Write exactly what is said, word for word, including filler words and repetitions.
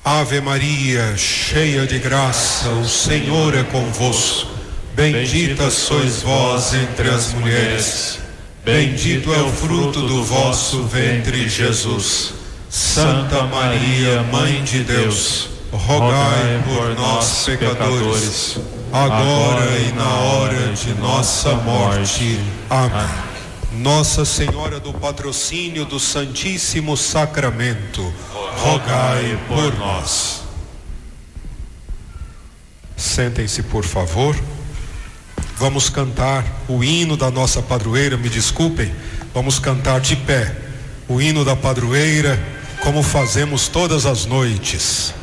Ave Maria, cheia de graça, o Senhor é convosco. Bendita sois vós entre as mulheres. Bendito é o fruto do vosso ventre, Jesus. Santa Maria, Mãe de Deus, rogai por nós, pecadores, agora e na hora de nossa morte. Amém. Nossa Senhora do Patrocínio do Santíssimo Sacramento, rogai por nós. Sentem-se, por favor. Vamos cantar o hino da nossa padroeira, me desculpem. Vamos cantar de pé o hino da padroeira, como fazemos todas as noites.